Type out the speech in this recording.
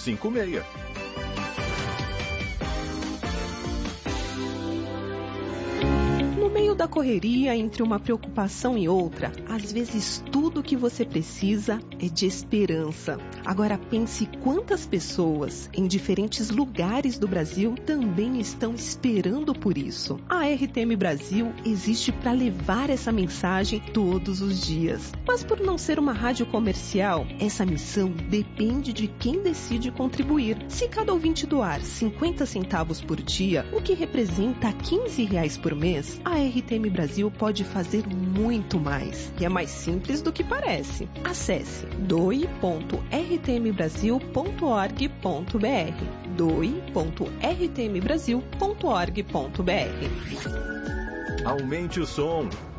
56. No meio da correria, entre uma preocupação e outra, às vezes tudo que você precisa é de esperança. Agora pense quantas pessoas em diferentes lugares do Brasil também estão esperando por isso. A RTM Brasil existe para levar essa mensagem todos os dias. Mas por não ser uma rádio comercial, essa missão depende de quem decide contribuir. Se cada ouvinte doar 50 centavos por dia, o que representa R$15 por mês, a RTM Brasil pode fazer muito mais. E é mais simples do que parece. Acesse doe.rtmbrasil.org.br doe.rtmbrasil.org.br. Aumente o som.